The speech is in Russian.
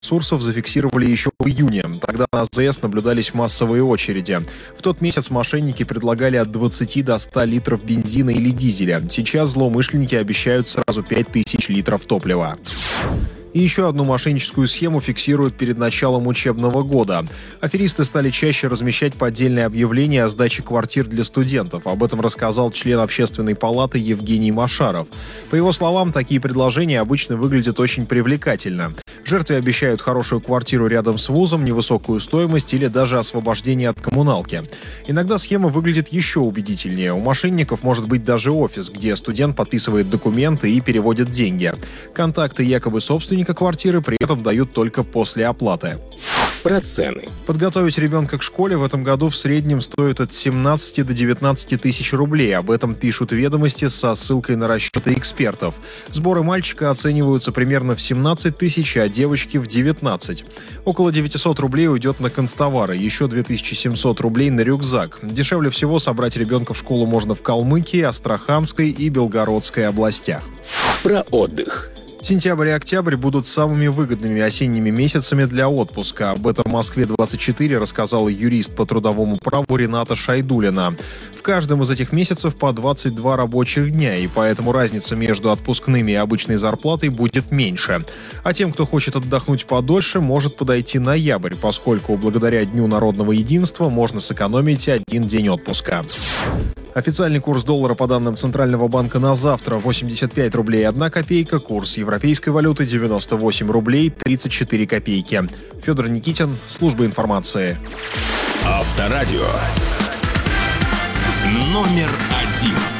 ресурсов зафиксировали еще в июне. Тогда на АЗС наблюдались массовые очереди. В тот месяц мошенники предлагали от 20 до 100 литров бензина или дизеля. Сейчас злоумышленники обещают сразу 5000 литров топлива. И еще одну мошенническую схему фиксируют перед началом учебного года. Аферисты стали чаще размещать поддельные объявления о сдаче квартир для студентов. Об этом рассказал член Общественной палаты Евгений Машаров. По его словам, такие предложения обычно выглядят очень привлекательно. Жертве обещают хорошую квартиру рядом с вузом, невысокую стоимость или даже освобождение от коммуналки. Иногда схема выглядит еще убедительнее. У мошенников может быть даже офис, где студент подписывает документы и переводит деньги. Контакты якобы собственника квартиры при этом дают только после оплаты. Про цены. Подготовить ребенка к школе в этом году в среднем стоит от 17 до 19 тысяч рублей. Об этом пишут «Ведомости» со ссылкой на расчеты экспертов. Сборы мальчика оцениваются примерно в 17 тысяч, а девочки в 19. Около 900 рублей уйдет на канцтовары, еще 2700 рублей на рюкзак. Дешевле всего собрать ребенка в школу можно в Калмыкии, Астраханской и Белгородской областях. Про отдых. Сентябрь и октябрь будут самыми выгодными осенними месяцами для отпуска. Об этом «Москве-24» рассказала юрист по трудовому праву Рената Шайдулина. В каждом из этих месяцев по 22 рабочих дня, и поэтому разница между отпускными и обычной зарплатой будет меньше. А тем, кто хочет отдохнуть подольше, может подойти ноябрь, поскольку благодаря Дню народного единства можно сэкономить 1 день отпуска. Официальный курс доллара по данным Центрального банка на завтра 85 рублей 1 копейка, курс европейской валюты 98 рублей 34 копейки. Федор Никитин, служба информации. Авторадио. Номер 1.